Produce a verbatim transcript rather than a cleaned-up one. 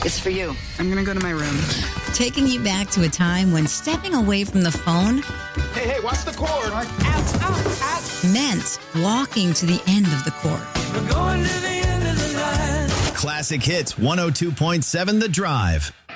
It's for you. I'm going to go to my room. Taking you back to a time when stepping away from the phone Hey, hey, watch the cord. Out, out, out. meant walking to the end of the court. We're going to the end of the line. Classic Hits one oh two point seven The Drive.